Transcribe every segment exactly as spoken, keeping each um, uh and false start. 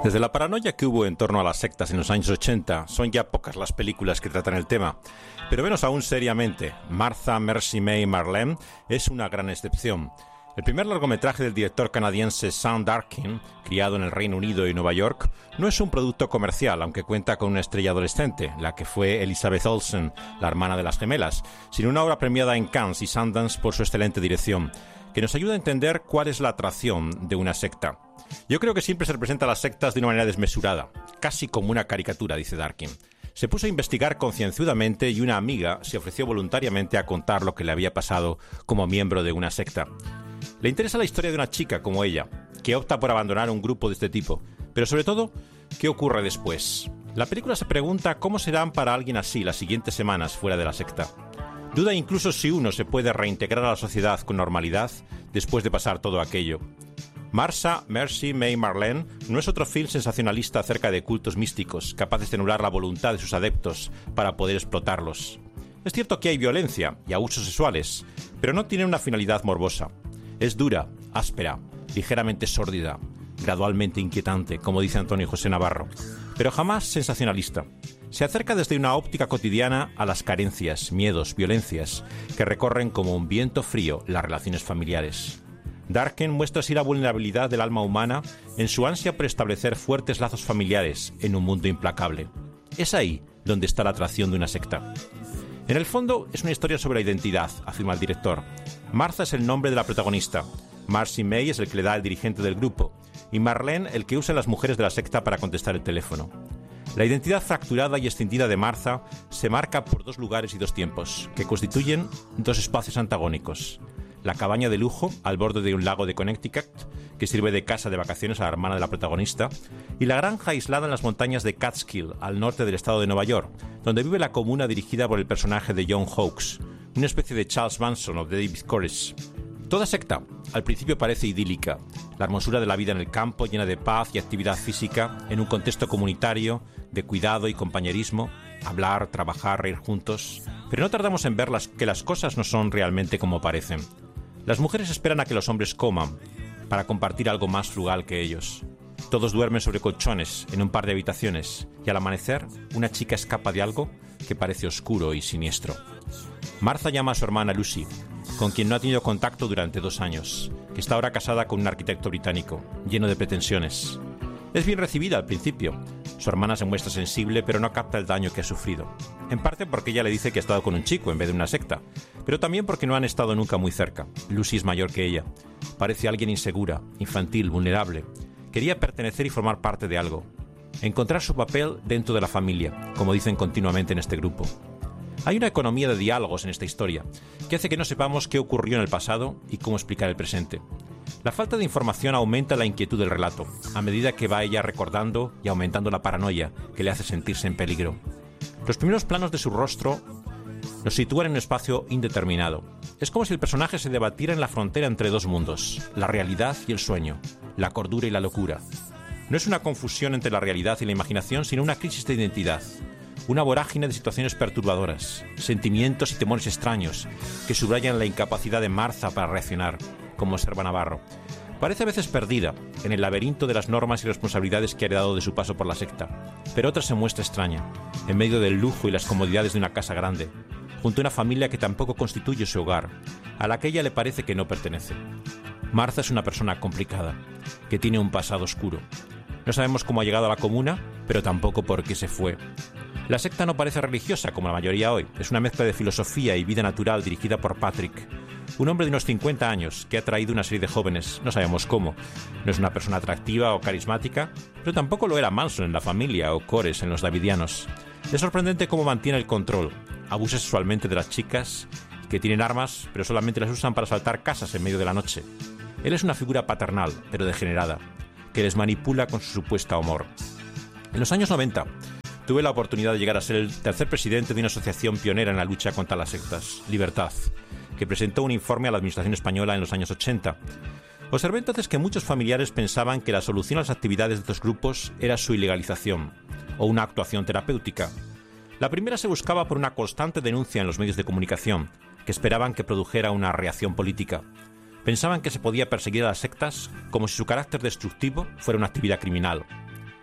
Desde la paranoia que hubo en torno a las sectas en los años ochenta, son ya pocas las películas que tratan el tema. Pero menos aún seriamente, Martha, Mercy May, Marlene es una gran excepción. El primer largometraje del director canadiense Sam Darkin, criado en el Reino Unido y Nueva York, no es un producto comercial, aunque cuenta con una estrella adolescente, la que fue Elizabeth Olsen, la hermana de las gemelas, sino una obra premiada en Cannes y Sundance por su excelente dirección, que nos ayuda a entender cuál es la atracción de una secta. Yo creo que siempre se representa a las sectas de una manera desmesurada, casi como una caricatura, dice Darkin. Se puso a investigar concienzudamente y una amiga se ofreció voluntariamente a contar lo que le había pasado como miembro de una secta. Le interesa la historia de una chica como ella, que opta por abandonar un grupo de este tipo, pero sobre todo, ¿qué ocurre después? La película se pregunta cómo serán para alguien así las siguientes semanas fuera de la secta. Duda incluso si uno se puede reintegrar a la sociedad con normalidad después de pasar todo aquello. Martha, Mercy, May, Marlene no es otro film sensacionalista acerca de cultos místicos, capaces de anular la voluntad de sus adeptos para poder explotarlos. Es cierto que hay violencia y abusos sexuales, pero no tiene una finalidad morbosa. Es dura, áspera, ligeramente sórdida, gradualmente inquietante, como dice Antonio José Navarro, pero jamás sensacionalista. Se acerca desde una óptica cotidiana a las carencias, miedos, violencias, que recorren como un viento frío las relaciones familiares. Darkin muestra así la vulnerabilidad del alma humana en su ansia por establecer fuertes lazos familiares en un mundo implacable. Es ahí donde está la atracción de una secta. En el fondo es una historia sobre la identidad, afirma el director. Martha es el nombre de la protagonista, Mercy May es el que le da el dirigente del grupo, y Marlene el que usa a las mujeres de la secta para contestar el teléfono. La identidad fracturada y extendida de Martha se marca por dos lugares y dos tiempos, que constituyen dos espacios antagónicos. La cabaña de lujo al borde de un lago de Connecticut, que sirve de casa de vacaciones a la hermana de la protagonista, y la granja aislada en las montañas de Catskill, al norte del estado de Nueva York, donde vive la comuna dirigida por el personaje de John Hawkes, una especie de Charles Manson o de David Koresh. Toda secta, al principio parece idílica, la hermosura de la vida en el campo llena de paz y actividad física, en un contexto comunitario, de cuidado y compañerismo, hablar, trabajar, reír juntos, pero no tardamos en ver las, que las cosas no son realmente como parecen. Las mujeres esperan a que los hombres coman, para compartir algo más frugal que ellos. Todos duermen sobre colchones, en un par de habitaciones, y al amanecer, una chica escapa de algo que parece oscuro y siniestro. Martha llama a su hermana Lucy, con quien no ha tenido contacto durante dos años, que está ahora casada con un arquitecto británico, lleno de pretensiones. Es bien recibida al principio. Su hermana se muestra sensible, pero no capta el daño que ha sufrido. En parte porque ella le dice que ha estado con un chico en vez de una secta, pero también porque no han estado nunca muy cerca. Lucy es mayor que ella. Parece alguien insegura, infantil, vulnerable. Quería pertenecer y formar parte de algo. Encontrar su papel dentro de la familia, como dicen continuamente en este grupo. Hay una economía de diálogos en esta historia, que hace que no sepamos qué ocurrió en el pasado y cómo explicar el presente. La falta de información aumenta la inquietud del relato, a medida que va ella recordando y aumentando la paranoia que le hace sentirse en peligro. Los primeros planos de su rostro nos sitúan en un espacio indeterminado. Es como si el personaje se debatiera en la frontera entre dos mundos, la realidad y el sueño, la cordura y la locura. No es una confusión entre la realidad y la imaginación, sino una crisis de identidad. Una vorágine de situaciones perturbadoras, sentimientos y temores extraños que subrayan la incapacidad de Martha para reaccionar, como observa Navarro. Parece a veces perdida en el laberinto de las normas y responsabilidades que ha heredado de su paso por la secta, pero otra se muestra extraña, en medio del lujo y las comodidades de una casa grande, junto a una familia que tampoco constituye su hogar, a la que ella le parece que no pertenece. Martha es una persona complicada, que tiene un pasado oscuro. No sabemos cómo ha llegado a la comuna, pero tampoco por qué se fue. La secta no parece religiosa, como la mayoría hoy. Es una mezcla de filosofía y vida natural dirigida por Patrick, un hombre de unos cincuenta años que ha traído una serie de jóvenes, no sabemos cómo. No es una persona atractiva o carismática, pero tampoco lo era Manson en La Familia o Koresh en Los Davidianos. Es sorprendente cómo mantiene el control. Abusa sexualmente de las chicas, que tienen armas, pero solamente las usan para asaltar casas en medio de la noche. Él es una figura paternal, pero degenerada, que les manipula con su supuesto amor. En los años noventa, tuve la oportunidad de llegar a ser el tercer presidente de una asociación pionera en la lucha contra las sectas, Libertad, que presentó un informe a la administración española en los años ochenta. Observé entonces que muchos familiares pensaban que la solución a las actividades de estos grupos era su ilegalización o una actuación terapéutica. La primera se buscaba por una constante denuncia en los medios de comunicación, que esperaban que produjera una reacción política. Pensaban que se podía perseguir a las sectas como si su carácter destructivo fuera una actividad criminal.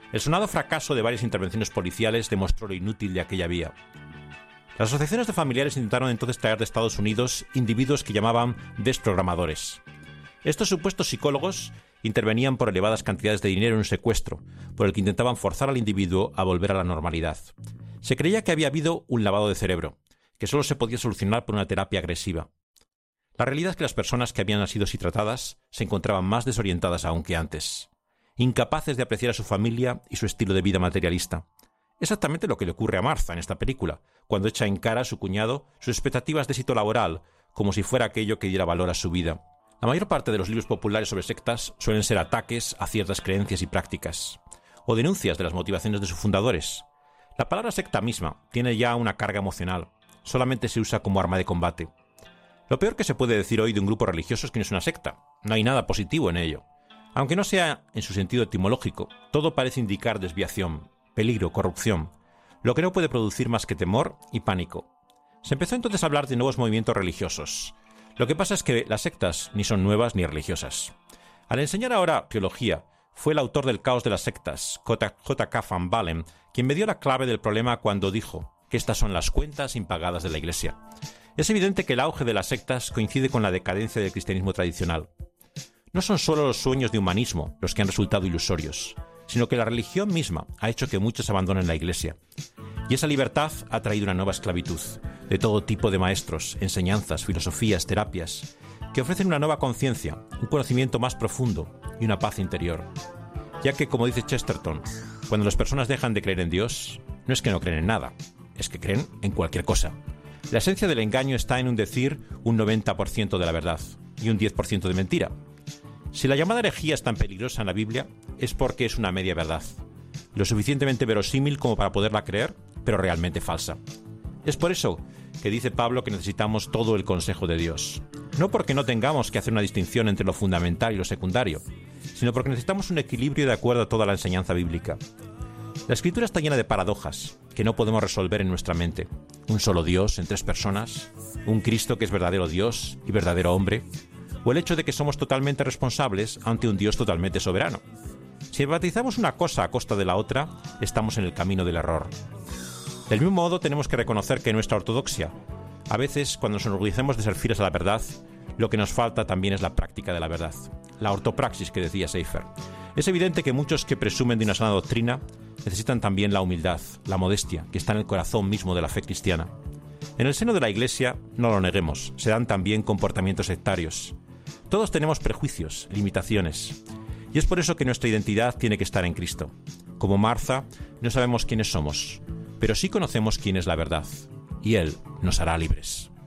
El sonado fracaso de varias intervenciones policiales demostró lo inútil de aquella vía. Las asociaciones de familiares intentaron entonces traer de Estados Unidos individuos que llamaban desprogramadores. Estos supuestos psicólogos intervenían por elevadas cantidades de dinero en un secuestro, por el que intentaban forzar al individuo a volver a la normalidad. Se creía que había habido un lavado de cerebro, que solo se podía solucionar por una terapia agresiva. La realidad es que las personas que habían sido así tratadas se encontraban más desorientadas aún que antes, incapaces de apreciar a su familia y su estilo de vida materialista. Exactamente lo que le ocurre a Martha en esta película, cuando echa en cara a su cuñado sus expectativas de éxito laboral, como si fuera aquello que diera valor a su vida. La mayor parte de los libros populares sobre sectas suelen ser ataques a ciertas creencias y prácticas, o denuncias de las motivaciones de sus fundadores. La palabra secta misma tiene ya una carga emocional, solamente se usa como arma de combate. Lo peor que se puede decir hoy de un grupo religioso es que no es una secta, no hay nada positivo en ello. Aunque no sea en su sentido etimológico, todo parece indicar desviación, peligro, corrupción, lo que no puede producir más que temor y pánico. Se empezó entonces a hablar de nuevos movimientos religiosos. Lo que pasa es que las sectas ni son nuevas ni religiosas. Al enseñar ahora teología, fue el autor del Caos de las sectas, J K Van Balen, quien me dio la clave del problema cuando dijo que estas son las cuentas impagadas de la Iglesia. Es evidente que el auge de las sectas coincide con la decadencia del cristianismo tradicional. No son solo los sueños de humanismo los que han resultado ilusorios, sino que la religión misma ha hecho que muchos abandonen la Iglesia. Y esa libertad ha traído una nueva esclavitud, de todo tipo de maestros, enseñanzas, filosofías, terapias, que ofrecen una nueva conciencia, un conocimiento más profundo y una paz interior. Ya que, como dice Chesterton, cuando las personas dejan de creer en Dios, no es que no creen en nada, es que creen en cualquier cosa. La esencia del engaño está en un decir un noventa por ciento de la verdad y un diez por ciento de mentira. Si la llamada herejía es tan peligrosa en la Biblia, es porque es una media verdad, lo suficientemente verosímil como para poderla creer, pero realmente falsa. Es por eso que dice Pablo que necesitamos todo el consejo de Dios. No porque no tengamos que hacer una distinción entre lo fundamental y lo secundario, sino porque necesitamos un equilibrio de acuerdo a toda la enseñanza bíblica. La Escritura está llena de paradojas que no podemos resolver en nuestra mente. Un solo Dios en tres personas, un Cristo que es verdadero Dios y verdadero hombre, o el hecho de que somos totalmente responsables ante un Dios totalmente soberano. Si enfatizamos una cosa a costa de la otra, estamos en el camino del error. Del mismo modo, tenemos que reconocer que nuestra ortodoxia, a veces, cuando nos enorgullecemos de ser fieles a la verdad, lo que nos falta también es la práctica de la verdad, la ortopraxis que decía Seifer. Es evidente que muchos que presumen de una sana doctrina necesitan también la humildad, la modestia, que está en el corazón mismo de la fe cristiana. En el seno de la Iglesia, no lo neguemos, se dan también comportamientos sectarios. Todos tenemos prejuicios, limitaciones, y es por eso que nuestra identidad tiene que estar en Cristo. Como Martha, no sabemos quiénes somos, pero sí conocemos quién es la verdad, y Él nos hará libres.